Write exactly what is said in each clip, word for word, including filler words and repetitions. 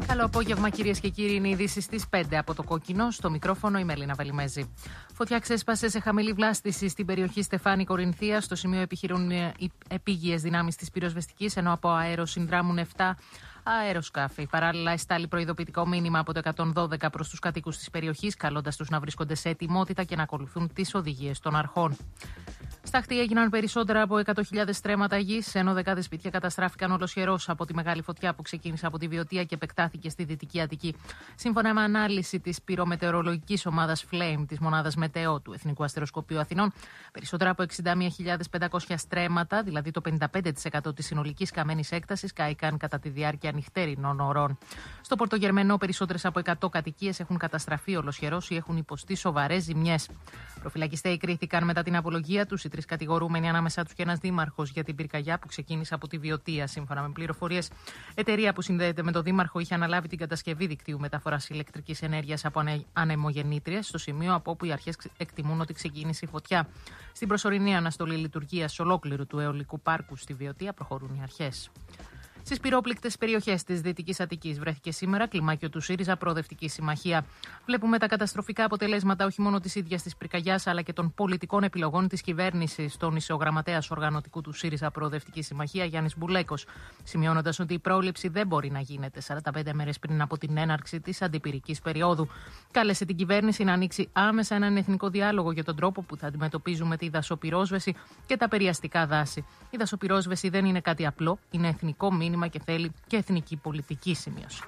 Καλό απόγευμα, κυρίες και κύριοι. Είναι οι ειδήσεις στις πέντε από το Κόκκινο. Στο μικρόφωνο η Μελίνα Βελιμέζη. Φωτιά ξέσπασε σε χαμηλή βλάστηση στην περιοχή Στεφάνη Κορινθία. Στο σημείο επιχειρούν οι επίγειες δυνάμεις της πυροσβεστικής, ενώ από αέρο συνδράμουν επτά αεροσκάφη. Παράλληλα, εστάλει προειδοποιητικό μήνυμα από το εκατόν δώδεκα προς τους κατοίκους της περιοχής, καλώντας τους να βρίσκονται σε ετοιμότητα και να ακολουθούν τις οδηγίες των αρχών. Στα Χτή έγιναν περισσότερα από εκατό χιλιάδες στρέμματα γης, ενώ δεκάδες σπίτια καταστράφηκαν ολοσχερώς από τη μεγάλη φωτιά που ξεκίνησε από τη Βιωτία και επεκτάθηκε στη Δυτική Αττική. Σύμφωνα με ανάλυση της πυρομετεωρολογικής ομάδας Flame της μονάδας Μετεό του Εθνικού Αστεροσκοπείου Αθηνών, περισσότερα από εξήντα μία χιλιάδες πεντακόσια στρέμματα, δηλαδή το πενήντα πέντε τοις εκατό της συνολικής καμένης έκτασης, κάηκαν κατά τη διάρκεια νυχτέρινων ωρών. Στο Πορτογερμενό, περισσότερες από εκατό κατοικίες έχουν καταστραφεί ολοσχερώς ή έχουν υποστεί σοβαρές ζημιές. Προφυλακιστέοι κρίθηκαν μετά την απολογία τους, οι τρεις κατηγορούμενοι, ανάμεσά τους και ένας δήμαρχος, για την πυρκαγιά που ξεκίνησε από τη Βιωτία. Σύμφωνα με πληροφορίες, εταιρεία που συνδέεται με τον δήμαρχο είχε αναλάβει την κατασκευή δικτύου μεταφοράς ηλεκτρικής ενέργειας από ανεμογεννήτριες, στο σημείο από όπου οι αρχές εκτιμούν ότι ξεκίνησε η φωτιά. Στην προσωρινή αναστολή λειτουργίας ολόκληρου του αιωλικού πάρκου στη Βιωτία προχωρούν οι αρχές. Στις πυρόπληκτες περιοχές της Δυτικής Αττικής βρέθηκε σήμερα κλιμάκιο του ΣΥΡΙΖΑ Προοδευτική Συμμαχία. Βλέπουμε τα καταστροφικά αποτελέσματα όχι μόνο της ίδιας της πυρκαγιάς, αλλά και των πολιτικών επιλογών της κυβέρνησης. Τον ισεογραμματέας οργανωτικού του ΣΥΡΙΖΑ Προοδευτική Συμμαχία, Γιάννης Μπουλέκος, σημειώνοντας ότι η πρόληψη δεν μπορεί να γίνεται σαράντα πέντε μέρες πριν από την έναρξη της αντιπυρικής περίοδου. Κάλεσε την κυβέρνηση να ανοίξει άμεσα έναν εθνικό διάλογο για τον τρόπο που θα αντιμετωπίζουμε τη δασοπυρόσβεση και τα περιαστικά δάση. Η δασοπυρόσβεση δεν είναι κάτι απλό, είναι εθνικό μήνυμα και θέλει και εθνική πολιτική, σημείωση.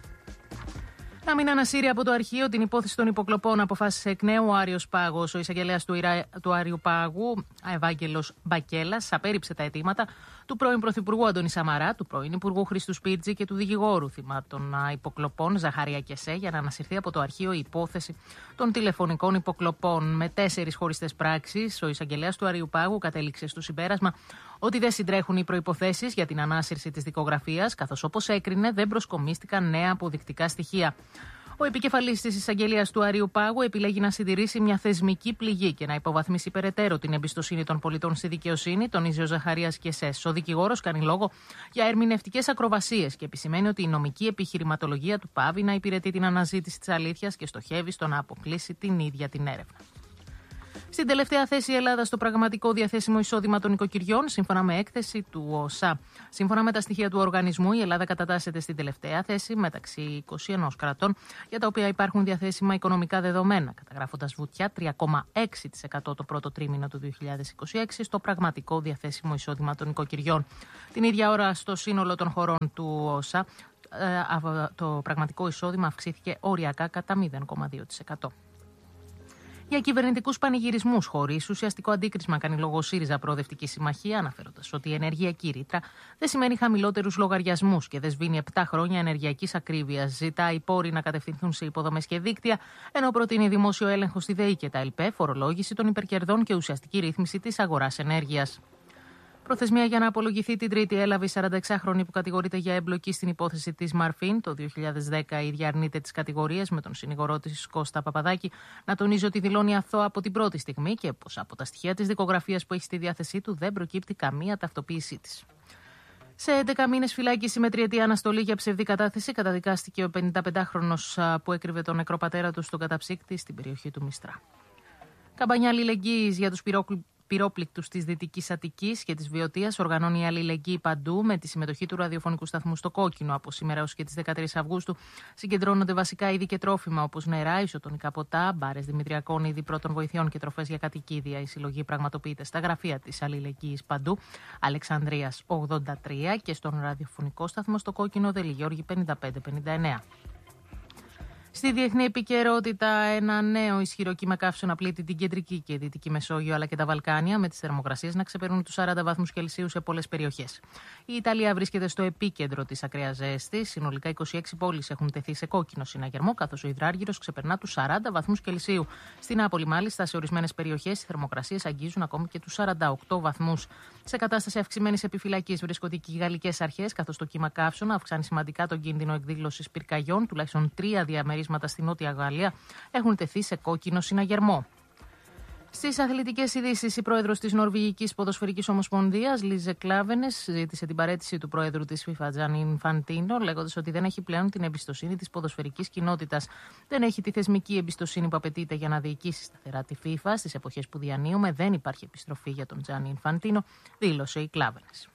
Να μην ανασύρει από το αρχείο την υπόθεση των υποκλοπών, αποφάσισε εκ νέου ο Άριος Πάγος. Ο εισαγγελέας του, Ιρα... του Άριου Πάγου, Ευάγγελος Μπακέλας, απέρριψε τα αιτήματα του πρώην Πρωθυπουργού Αντώνη Σαμαρά, του πρώην Υπουργού Χρήστου Σπίρτζη και του δικηγόρου θυμάτων υποκλοπών Ζαχαρία Κεσέ για να ανασυρθεί από το αρχείο η υπόθεση των τηλεφωνικών υποκλοπών. Με τέσσερις χωριστές πράξεις, ο εισαγγελέας του Άριου Πάγου κατέληξε στο συμπέρασμα ότι δεν συντρέχουν οι προϋποθέσεις για την ανάσυρση της δικογραφίας, καθώς όπως έκρινε δεν προσκομίστηκαν νέα αποδεικτικά στοιχεία. Ο επικεφαλής της εισαγγελίας του Άριου Πάγου επιλέγει να συντηρήσει μια θεσμική πληγή και να υποβαθμίσει περαιτέρω την εμπιστοσύνη των πολιτών στη δικαιοσύνη, τονίζει ο Ζαχαρίας Κεσές. Ο δικηγόρος κάνει λόγο για ερμηνευτικές ακροβασίες και επισημαίνει ότι η νομική επιχειρηματολογία του πάβει να υπηρετεί την αναζήτηση της αλήθειας και στοχεύει στο να αποκλείσει την ίδια την έρευνα. Στην τελευταία θέση η Ελλάδα στο πραγματικό διαθέσιμο εισόδημα των οικοκυριών, σύμφωνα με έκθεση του ΟΣΑ. Σύμφωνα με τα στοιχεία του οργανισμού, η Ελλάδα κατατάσσεται στην τελευταία θέση μεταξύ είκοσι ένα κρατών για τα οποία υπάρχουν διαθέσιμα οικονομικά δεδομένα, καταγράφοντας βουτιά τρία κόμμα έξι τοις εκατό το πρώτο τρίμηνο του δύο χιλιάδες είκοσι έξι στο πραγματικό διαθέσιμο εισόδημα των οικοκυριών. Την ίδια ώρα, στο σύνολο των χωρών του ΟΣΑ, το πραγματικό εισόδημα αυξήθηκε οριακά κατά μηδέν κόμμα δύο τοις εκατό. Για κυβερνητικούς πανηγυρισμούς χωρίς ουσιαστικό αντίκρισμα κάνει λόγο ΣΥΡΙΖΑ Προοδευτική Συμμαχία, αναφέροντας ότι η ενεργειακή ρήτρα δεν σημαίνει χαμηλότερους λογαριασμούς και δεν σβήνει επτά χρόνια ενεργειακής ακρίβειας. Ζητάει οι πόροι να κατευθυνθούν σε υποδομές και δίκτυα, ενώ προτείνει δημόσιο έλεγχο στη ΔΕΗ και τα ΕΛΠΕ, φορολόγηση των υπερκερδών και ουσιαστική ρύθμιση της αγοράς ενέργειας. Προθεσμία για να απολογηθεί την Τρίτη έλαβε η σαρανταεξάχρονη που κατηγορείται για εμπλοκή στην υπόθεση της Μαρφίν. Το δύο χιλιάδες δέκα η ίδια αρνείται τις κατηγορίες, με τον συνηγορό της Κώστα Παπαδάκη να τονίζει ότι δηλώνει αθώα από την πρώτη στιγμή και πως από τα στοιχεία της δικογραφίας που έχει στη διάθεσή του δεν προκύπτει καμία ταυτοποίησή της. Σε έντεκα μήνες φυλάκιση με τριετή αναστολή για ψευδή κατάθεση καταδικάστηκε ο πενηνταπεντάχρονος που έκρυβε τον νεκρό πατέρα του στον καταψύκτη στην περιοχή του Μιστρά. Καμπανιά αλληλεγγύης για τους πυρόκλου... πυρόπληκτους της Δυτικής Αττικής και της Βιωτίας οργανώνει η αλληλεγγύη παντού με τη συμμετοχή του ραδιοφωνικού σταθμού στο Κόκκινο. Από σήμερα έως και τις δεκατρείς Αυγούστου συγκεντρώνονται βασικά είδη και τρόφιμα όπως νερά, ισοτονικά ποτά, μπάρες δημητριακών, είδη πρώτων βοηθειών και τροφές για κατοικίδια. Η συλλογή πραγματοποιείται στα γραφεία της αλληλεγγύης παντού, Αλεξανδρίας ογδόντα τρία και στον ραδιοφωνικό σταθμό στο Κόκκινο, Δελιγιώργη πενήντα πέντε πενήντα εννέα. Στη διεθνή επικαιρότητα, ένα νέο ισχυρό κύμα καύσωνα πλήττει την κεντρική και δυτική Μεσόγειο αλλά και τα Βαλκάνια, με τις θερμοκρασίες να ξεπερνούν τους σαράντα βαθμούς Κελσίου σε πολλές περιοχές. Η Ιταλία βρίσκεται στο επίκεντρο της ακραίας ζέστης. Συνολικά είκοσι έξι πόλεις έχουν τεθεί σε κόκκινο συναγερμό, καθώς ο υδράργυρος ξεπερνά τους σαράντα βαθμούς Κελσίου. Στην Νάπολη, μάλιστα, σε ορισμένες περιοχές οι θερμοκρασίες αγγίζουν ακόμη και τους σαράντα οκτώ βαθμούς. Σε κατάσταση αυξημένης επιφυλακής βρίσκονται και οι γαλλικές αρχές, καθώς το κύμα καύσωνα αυξάνει σημαντικά τον κίνδυνο εκδήλωσης πυρκαγιών. Τουλάχιστον τρία διαμερίσματα στη Νότια Γαλλία έχουν τεθεί σε κόκκινο συναγερμό. Στις αθλητικές ειδήσεις, η πρόεδρος της Νορβηγικής Ποδοσφαιρικής Ομοσπονδίας, Λίζε Κλάβενες, ζήτησε την παραίτηση του πρόεδρου της FIFA, Τζάνι Ινφαντίνο, λέγοντας ότι δεν έχει πλέον την εμπιστοσύνη της ποδοσφαιρικής κοινότητας. Δεν έχει τη θεσμική εμπιστοσύνη που απαιτείται για να διοικήσει σταθερά τη FIFA. Στις εποχές που διανύουμε, δεν υπάρχει επιστροφή για τον Τζάνι Ινφαντίνο, δήλωσε η Κλάβενες.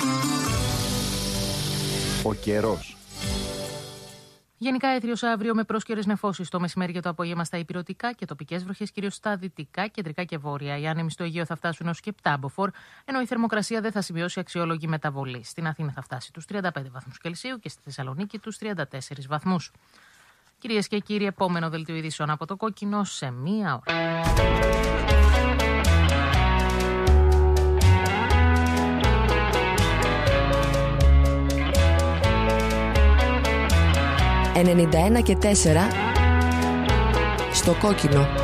Ο καιρός. Γενικά έθριος αύριο με πρόσκαιρες νεφώσεις το μεσημέρι και το απόγευμα στα ηπειρωτικά και τοπικές βροχές κυρίως στα δυτικά, κεντρικά και βόρεια. Οι άνεμοι στο Αιγαίο θα φτάσουν έως και επτά μποφόρ, ενώ η θερμοκρασία δεν θα σημειώσει αξιόλογη μεταβολή. Στην Αθήνα θα φτάσει τους τριάντα πέντε βαθμούς Κελσίου και στη Θεσσαλονίκη τους τριάντα τέσσερις βαθμούς. Κυρίες και κύριοι, επόμενο δελτίο ειδήσεων από το Κόκκινο σε μία ώρα. ενενήντα ένα και τέσσερα στο Κόκκινο.